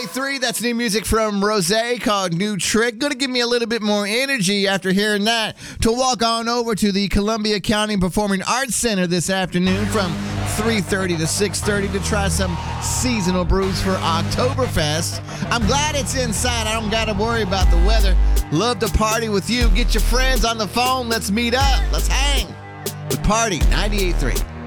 98.3, that's new music from Rose called New Trick. Going to give me a little bit more energy after hearing that to walk on over to the Columbia County Performing Arts Center this afternoon from 3:30 to 6:30 to try some seasonal brews for Oktoberfest. I'm glad it's inside. I don't got to worry about the weather. Love to party with you. Get your friends on the phone. Let's meet up. Let's hang with Party 98.3.